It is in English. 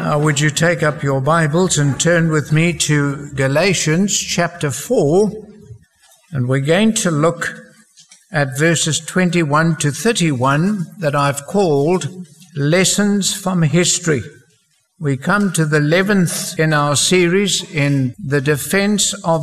Would you take up your Bibles and turn with me to Galatians chapter 4, and we're going to look at verses 21 to 31 that I've called Lessons from History. We come to the 11th in our series in the defense of